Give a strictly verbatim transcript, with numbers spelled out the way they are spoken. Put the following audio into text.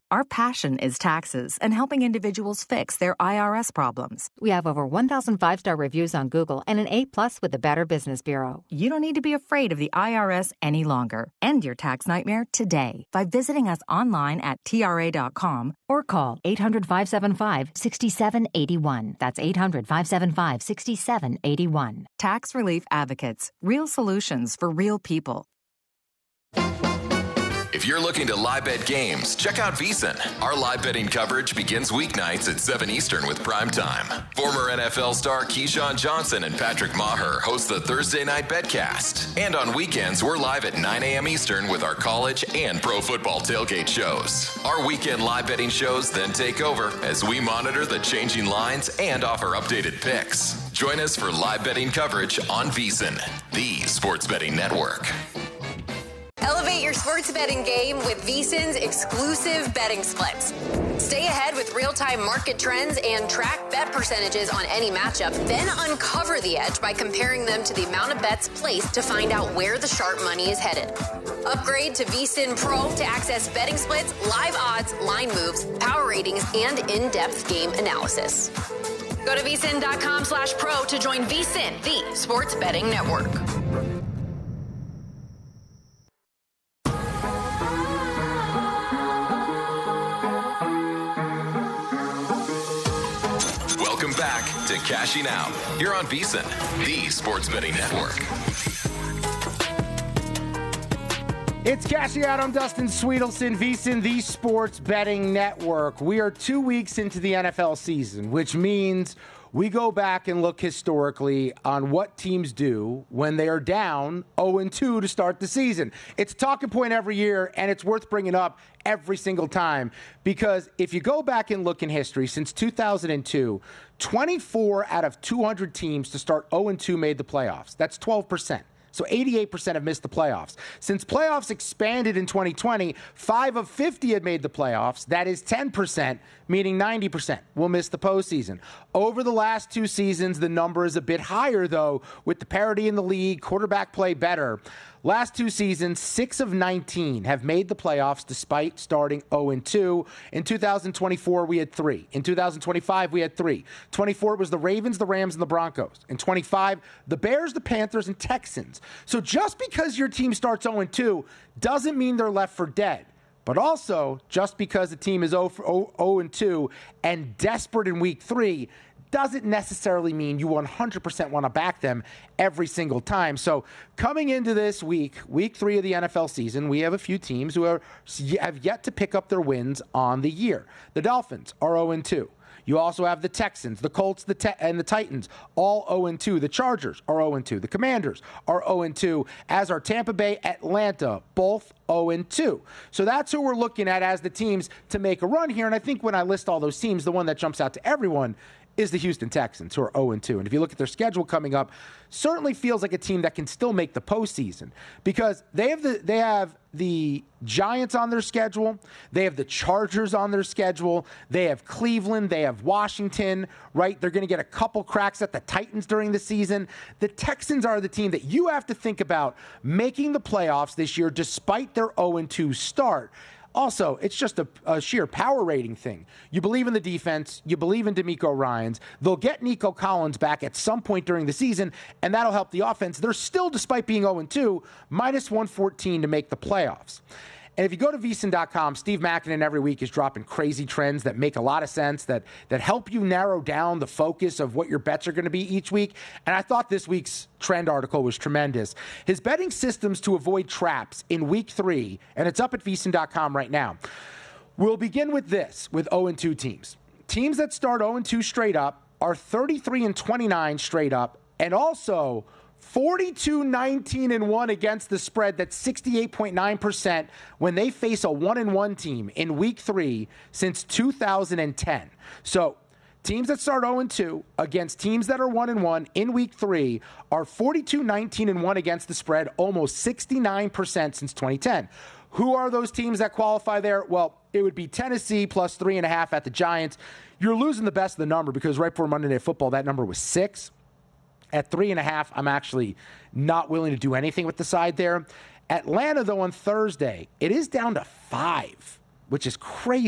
Our passion is taxes and helping individuals fix their I R S problems. We have over one thousand five-star reviews on Google and an A plus with the Better Business Bureau. You don't need to be afraid of the I R S any longer. End your tax nightmare today by visiting us online at T R A dot com or call eight hundred, five seven five, six seven eight one. That's eight hundred, five seven five, six seven eight one. Tax Relief Advocates. Real solutions for real people. If you're looking to live bet games, check out VSiN. Our live betting coverage begins weeknights at seven Eastern with Prime Time. Former N F L star Keyshawn Johnson and Patrick Maher host the Thursday Night Betcast. And on weekends, we're live at nine a.m. Eastern with our college and pro football tailgate shows. Our weekend live betting shows then take over as we monitor the changing lines and offer updated picks. Join us for live betting coverage on VSiN, the sports betting network. Elevate your sports betting game with VSiN's exclusive betting splits. Stay ahead with real-time market trends and track bet percentages on any matchup. Then uncover the edge by comparing them to the amount of bets placed to find out where the sharp money is headed. Upgrade to VSiN Pro to access betting splits, live odds, line moves, power ratings, and in-depth game analysis. Go to VSiN.com slash pro to join VSiN, the sports betting network. Welcome back to Cashing Out. You're on VSiN, the sports betting network. It's Cashing Out. I'm Dustin Sweetelson, VSiN, the sports betting network. We are two weeks into the N F L season, which means we go back and look historically on what teams do when they are down oh and two to start the season. It's a talking point every year, and it's worth bringing up every single time because if you go back and look in history, since two thousand two, twenty-four out of two hundred teams to start oh and two made the playoffs. That's twelve percent. So eighty-eight percent have missed the playoffs. Since playoffs expanded in twenty twenty, five of fifty had made the playoffs. That is ten percent, meaning ninety percent will miss the postseason. Over the last two seasons, the number is a bit higher, though, with the parity in the league, quarterback play better. Last two seasons, six of nineteen have made the playoffs despite starting oh and two. In two thousand twenty-four, we had three. In two thousand twenty-five, we had three. twenty-four was the Ravens, the Rams, and the Broncos. In twenty-five, the Bears, the Panthers, and Texans. So just because your team starts oh and two doesn't mean they're left for dead. But also, just because a team is oh and two and desperate in week three doesn't necessarily mean you one hundred percent want to back them every single time. So coming into this week, week three of the N F L season, we have a few teams who are, have yet to pick up their wins on the year. The Dolphins are oh and two. You also have the Texans, the Colts, the te- and the Titans, all oh and two. The Chargers are oh and two. The Commanders are oh and two, as are Tampa Bay, Atlanta, both oh and two. So that's who we're looking at as the teams to make a run here. And I think when I list all those teams, the one that jumps out to everyone is the Houston Texans, who are oh and two. And if you look at their schedule coming up, certainly feels like a team that can still make the postseason because they have the they have the Giants on their schedule, they have the Chargers on their schedule, they have Cleveland, they have Washington, right? They're going to get a couple cracks at the Titans during the season. The Texans are the team that you have to think about making the playoffs this year despite their oh and two start. Also, it's just a, a sheer power rating thing. You believe in the defense. You believe in DeMeco Ryans. They'll get Nico Collins back at some point during the season, and that'll help the offense. They're still, despite being oh and two, minus one fourteen to make the playoffs. And if you go to V S I N dot com, Steve Makinen every week is dropping crazy trends that make a lot of sense, that that help you narrow down the focus of what your bets are going to be each week. And I thought this week's trend article was tremendous. His betting systems to avoid traps in week three, and it's up at V S I N dot com right now. We'll begin with this, with oh and two teams. Teams that start oh and two straight up are thirty-three and twenty-nine straight up, and also forty-two, nineteen, and one against the spread. That's sixty-eight point nine percent when they face a one and one team in week three since two thousand ten. So teams that start oh and two against teams that are one and one in week three are forty-two, nineteen, and one against the spread, almost sixty-nine percent since twenty ten. Who are those teams that qualify there? Well, it would be Tennessee plus three and a half at the Giants. You're losing the best of the number because right before Monday Night Football, that number was six. At three and a half, I'm actually not willing to do anything with the side there. Atlanta, though, on Thursday, it is down to five, which is crazy.